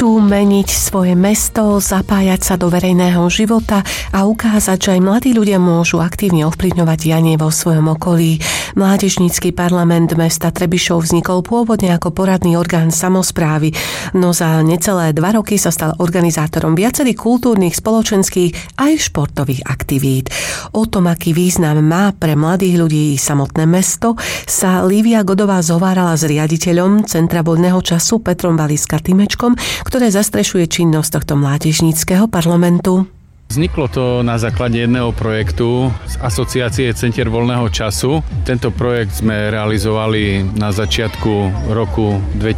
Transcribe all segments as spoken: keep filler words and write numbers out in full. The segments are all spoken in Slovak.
Chcú meniť svoje mesto, zapájať sa do verejného života a ukázať, že aj mladí ľudia môžu aktívne ovplyvňovať dianie vo svojom okolí. Mládežnícky parlament mesta Trebišov vznikol pôvodne ako poradný orgán samosprávy, no za necelé dva roky sa stal organizátorom viacerých kultúrnych, spoločenských aj športových aktivít. O tom, aký význam má pre mladých ľudí samotné mesto, sa Lívia Godová zhovárala s riaditeľom Centra voľného času Petrom Valiska-Tymečkom, ktoré zastrešuje činnosť tohto mládežníckeho parlamentu. Vzniklo to na základe jedného projektu z Asociácie Centier voľného času. Tento projekt sme realizovali na začiatku roku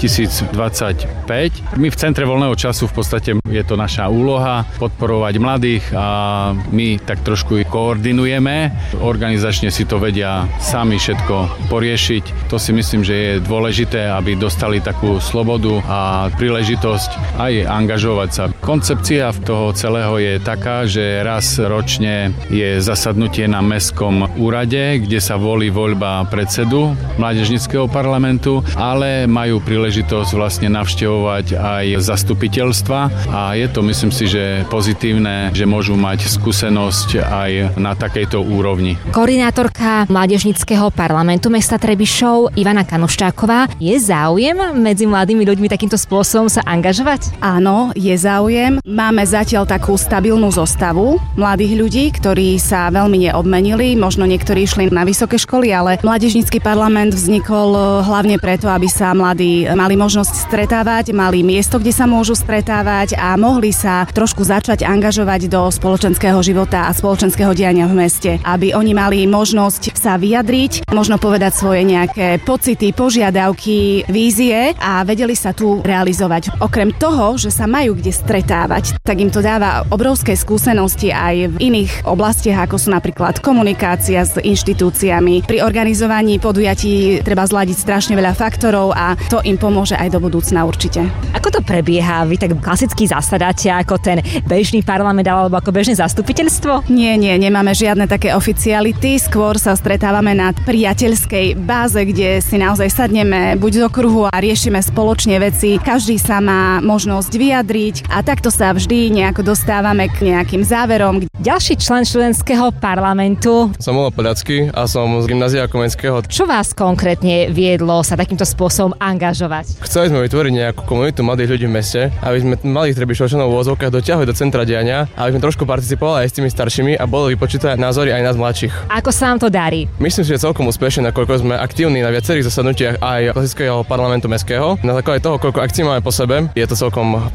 dvetisícdvadsaťpäť. My v Centre voľného času v podstate je to naša úloha podporovať mladých a my tak trošku ich koordinujeme. Organizačne si to vedia sami všetko poriešiť. To si myslím, že je dôležité, aby dostali takú slobodu a príležitosť aj angažovať sa. Koncepcia toho celého je taká, že raz ročne je zasadnutie na mestskom úrade, kde sa volí voľba predsedu mládežníckeho parlamentu, ale majú príležitosť vlastne navštevovať aj zastupiteľstva a je to, myslím si, že pozitívne, že môžu mať skúsenosť aj na takejto úrovni. Koordinátorka mládežníckeho parlamentu mesta Trebišov Ivana Kanuščáková, je záujem medzi mladými ľuďmi takýmto spôsobom sa angažovať? Áno, je záujem. Máme zatiaľ takú stabilnú zostavu mladých ľudí, ktorí sa veľmi neobmenili. Možno niektorí išli na vysoké školy, ale mládežnícky parlament vznikol hlavne preto, aby sa mladí mali možnosť stretávať, mali miesto, kde sa môžu stretávať a mohli sa trošku začať angažovať do spoločenského života a spoločenského diania v meste. Aby oni mali možnosť sa vyjadriť, možno povedať svoje nejaké pocity, požiadavky, vízie a vedeli sa tu realizovať. Okrem toho, že sa majú kde stretávať, tak im to dáva obrovské skúsenosti aj v iných oblastiach, ako sú napríklad komunikácia s inštitúciami. Pri organizovaní podujatí treba zladiť strašne veľa faktorov a to im pomôže aj do budúcna určite. Ako to prebieha? Vy tak klasicky zasadáte ako ten bežný parlament alebo ako bežné zastupiteľstvo? Nie, nie, nemáme žiadne také oficiality, skôr sa stretávame na priateľskej báze, kde si naozaj sadneme buď do kruhu a riešime spoločne veci. Každý sa má možnosť vyjadriť a takto sa vždy nejako dostávame k nejakým záverom. Ďalší člen študentského parlamentu. Som Olo Poľacký a som z gymnázia Komenského. Čo vás konkrétne viedlo sa takýmto spôsobom angažovať? Chceli sme vytvoriť nejakú komunitu mladých ľudí v meste, aby sme mladých Trebišovčanov v úvodzovkách dotiahli do centra diania, aby sme trošku participovali aj s tými staršími a boli vypočítať názory aj nás mladších. Ako sa vám to darí? Myslím si, že celkom úspešne, nakoľko sme aktívni na viacerých zasadnutiach aj klasického parlamentu mestského. Na základe toho, koľko akcií máme po sebe, je to celkom